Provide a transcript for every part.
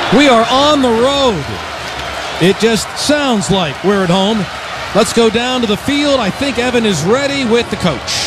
We are on the road. It just sounds like we're at home. Let's go down to the field. I think Evan is ready with the coach.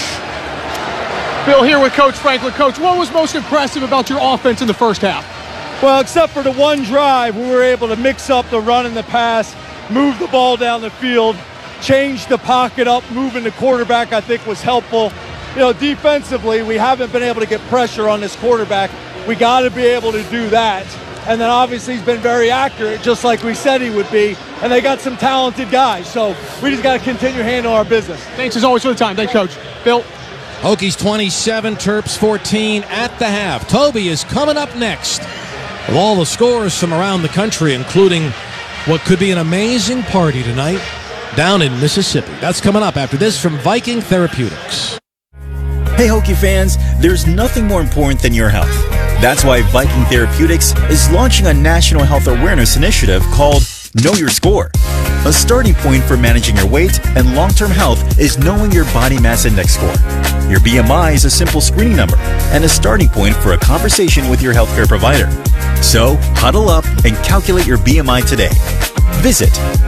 Bill here with Coach Franklin. Coach, what was most impressive about your offense in the first half? Well, except for the one drive, we were able to mix up the run and the pass, move the ball down the field, change the pocket up, moving the quarterback, I think was helpful. Defensively, we haven't been able to get pressure on this quarterback. We got to be able to do that. And then obviously he's been very accurate, just like we said he would be. And they got some talented guys. So we just got to continue handling our business. Thanks as always for the time. Thanks, Coach. Bill. Hokies 27, Terps 14 at the half. Toby is coming up next with all the scores from around the country, including what could be an amazing party tonight down in Mississippi. That's coming up after this from Viking Therapeutics. Hey, Hokie fans, there's nothing more important than your health. That's why Viking Therapeutics is launching a national health awareness initiative called Know Your Score. A starting point for managing your weight and long-term health is knowing your body mass index score. Your BMI is a simple screening number and a starting point for a conversation with your healthcare provider. So, huddle up and calculate your BMI today. Visit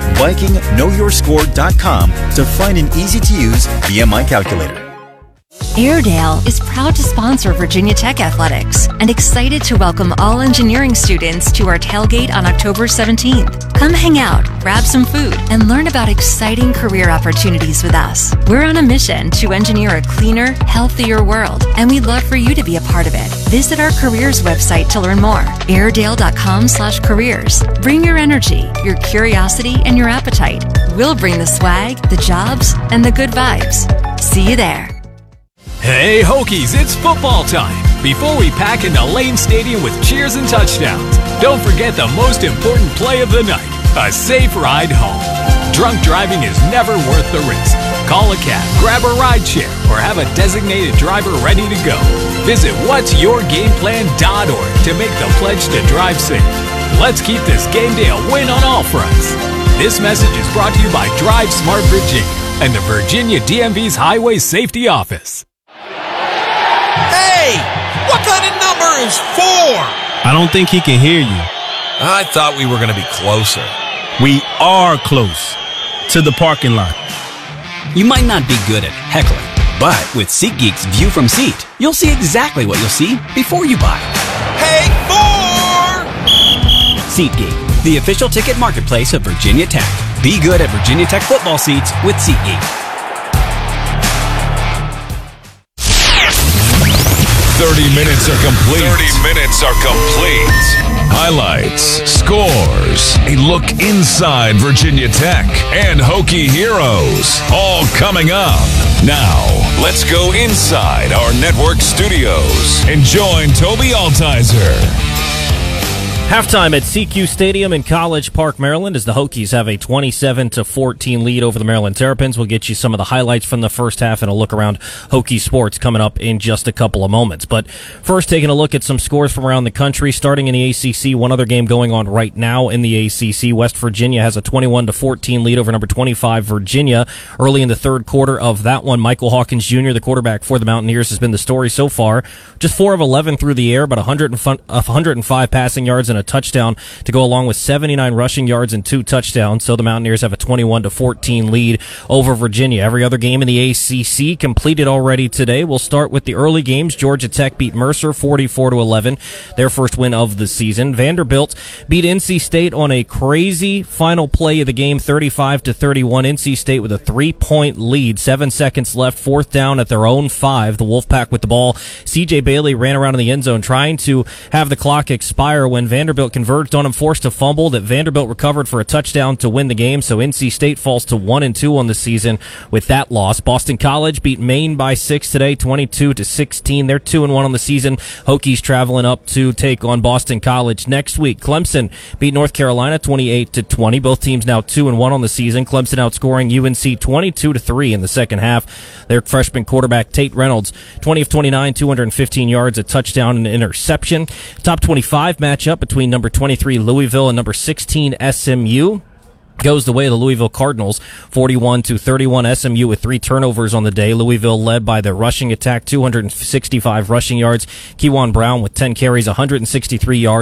VikingKnowYourScore.com to find an easy-to-use BMI calculator. Airedale is proud to sponsor Virginia Tech Athletics and excited to welcome all engineering students to our tailgate on October 17th. Come hang out, grab some food, and learn about exciting career opportunities with us. We're on a mission to engineer a cleaner, healthier world, and we'd love for you to be a part of it. Visit our careers website to learn more, airedale.com/careers. Bring your energy, your curiosity, and your appetite. We'll bring the swag, the jobs, and the good vibes. See you there. Hey Hokies, it's football time! Before we pack into Lane Stadium with cheers and touchdowns, don't forget the most important play of the night, a safe ride home. Drunk driving is never worth the risk. Call a cab, grab a ride share, or have a designated driver ready to go. Visit whatsyourgameplan.org to make the pledge to drive safe. Let's keep this game day a win on all fronts. This message is brought to you by Drive Smart Virginia and the Virginia DMV's Highway Safety Office. Hey! What kind of number is 4? I don't think he can hear you. I thought we were going to be closer. We are close to the parking lot. You might not be good at heckling, but with SeatGeek's View from Seat, you'll see exactly what you'll see before you buy. Hey, 4! SeatGeek, the official ticket marketplace of Virginia Tech. Be good at Virginia Tech football seats with SeatGeek. 30 minutes are complete. 30 minutes are complete. Highlights, scores, a look inside Virginia Tech, and Hokie heroes. All coming up. Now, let's go inside our network studios and join Toby Altizer. Halftime at CQ Stadium in College Park, Maryland, as the Hokies have a 27-14 lead over the Maryland Terrapins. We'll get you some of the highlights from the first half and a look around Hokie sports coming up in just a couple of moments. But first, taking a look at some scores from around the country, starting in the ACC. One other game going on right now in the ACC. West Virginia has a 21-14 lead over number 25 Virginia. Early in the third quarter of that one, Michael Hawkins Jr., the quarterback for the Mountaineers, has been the story so far. Just 4 of 11 through the air, but 105 passing yards and a touchdown to go along with 79 rushing yards and 2 touchdowns. So the Mountaineers have a 21-14 lead over Virginia. Every other game in the ACC completed already today. We'll start with the early games. Georgia Tech beat Mercer 44-11, their first win of the season. Vanderbilt beat NC State on a crazy final play of the game, 35-31. NC State with a 3-point lead, 7 seconds left, 4th down at their own 5. The Wolfpack with the ball. CJ Bailey ran around in the end zone trying to have the clock expire when Vanderbilt converged on him, forced a fumble that Vanderbilt recovered for a touchdown to win the game. So NC State falls to 1-2 on the season with that loss. Boston College beat Maine by 6 today, 22-16. They're 2-1 on the season. Hokies traveling up to take on Boston College next week. Clemson beat North Carolina 28-20. Both teams now 2-1 on the season. Clemson outscoring UNC 22-3 in the second half. Their freshman quarterback Tate Reynolds, 20 of 29, 215 yards, a touchdown and an interception. Top 25 matchup between number 23 Louisville and number 16 SMU goes the way of the Louisville Cardinals, 41-31. SMU with 3 turnovers on the day. Louisville led by the rushing attack, 265 rushing yards. Kewan Brown with 10 carries, 163 yards.